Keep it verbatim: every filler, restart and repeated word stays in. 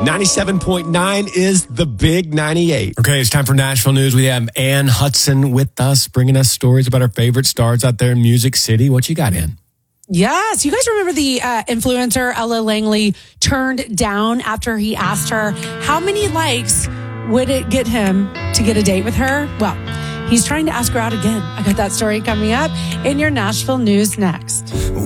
ninety-seven point nine is the big ninety-eight. Okay, it's time for Nashville News. We have Ann Hudson with us, bringing us stories about our favorite stars out there in Music City. What you got, Ann? Yes. You guys remember the uh, influencer Ella Langley turned down after he asked her how many likes would it get him to get a date with her? Well, he's trying to ask her out again. I got that story coming up in your Nashville News next.